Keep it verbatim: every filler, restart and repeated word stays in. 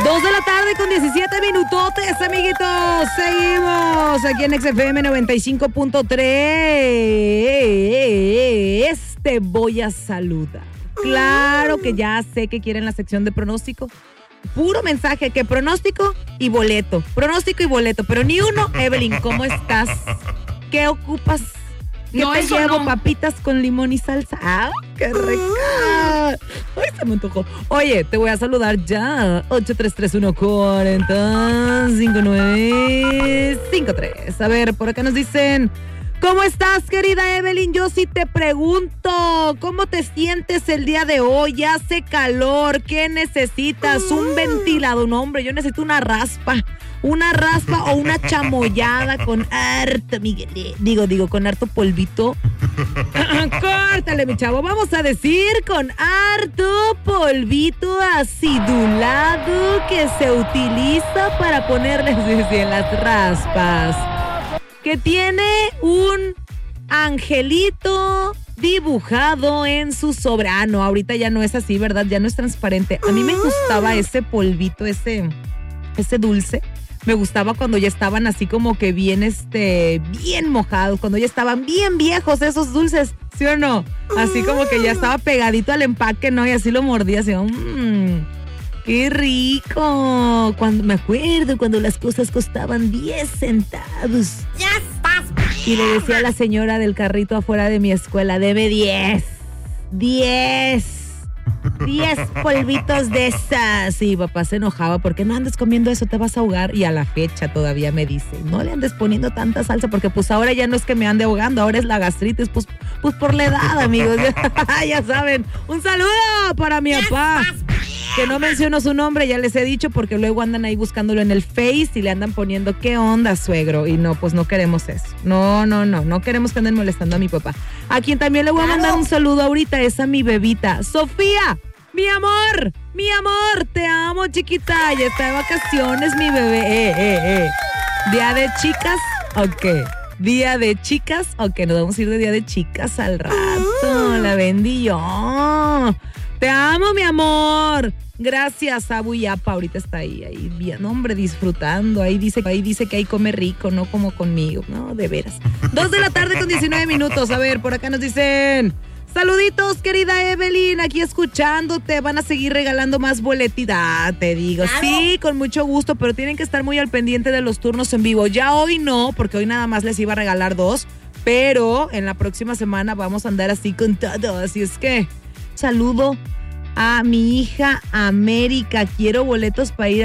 Dos de la tarde con diecisiete minutotes, amiguitos. Seguimos aquí en X F M noventa y cinco punto tres. Te voy a saludar. Claro que ya sé que quieren la sección de pronóstico. Puro mensaje, que pronóstico y boleto. Pronóstico y boleto, pero ni uno. Evelyn, ¿cómo estás? ¿Qué ocupas? ¿Qué no, te eso llevo? No. Papitas con limón y salsa. ¡Ah, qué rica! Ay, se me antojó. Oye, te voy a saludar ya. ocho tres tres uno cuatro cero cinco nueve cinco tres. A ver, por acá nos dicen... ¿Cómo estás, querida Evelyn? Yo sí te pregunto, ¿cómo te sientes el día de hoy? Hace calor, ¿qué necesitas? Un ventilador, no, hombre, yo necesito una raspa, una raspa o una chamoyada con harto, Miguel, digo, digo, con harto polvito. Córtale, mi chavo, vamos a decir con harto polvito acidulado que se utiliza para ponerles en las raspas. Que tiene un angelito dibujado en su sobre. Ah, no, ahorita ya no es así, ¿verdad? Ya no es transparente. A mí me gustaba ese polvito, ese, ese dulce. Me gustaba cuando ya estaban así como que bien, este, bien mojados, cuando ya estaban bien viejos esos dulces, ¿sí o no? Así como que ya estaba pegadito al empaque, ¿no? Y así lo mordía, así, mmm, ¡qué rico! Cuando me acuerdo cuando las cosas costaban diez centavos. ¡Ya estás! Y le decía a la señora del carrito afuera de mi escuela, deme diez. diez. diez polvitos de esas. Y papá se enojaba porque no andes comiendo eso, te vas a ahogar. Y a la fecha todavía me dice, no le andes poniendo tanta salsa porque pues ahora ya no es que me ande ahogando, ahora es la gastritis. Pues, pues por la edad, amigos. Ya saben. Un saludo para mi papá. Que no menciono su nombre, ya les he dicho, porque luego andan ahí buscándolo en el Face y le andan poniendo, ¿qué onda, suegro? Y no, pues no queremos eso. No, no, no, no queremos que anden molestando a mi papá. A quien también le voy a mandar un saludo ahorita es a mi bebita, Sofía. Mi amor, mi amor, te amo, chiquita. Ya está de vacaciones, mi bebé. Eh, eh, eh. Día de chicas, ok. Día de chicas, ok, nos vamos a ir de día de chicas al rato. La vendí yo. Te amo, mi amor. Gracias, Abu y Apa. Ahorita está ahí, ahí bien, hombre, disfrutando. Ahí dice, ahí dice que ahí come rico, no como conmigo. No, de veras. Dos de la tarde con diecinueve minutos. A ver, por acá nos dicen... Saluditos, querida Evelyn, aquí escuchándote. Van a seguir regalando más boletita, te digo. Claro. Sí, con mucho gusto, pero tienen que estar muy al pendiente de los turnos en vivo. Ya hoy no, porque hoy nada más les iba a regalar dos, pero en la próxima semana vamos a andar así con todo. Así es que saludo a mi hija América. Quiero boletos para ir a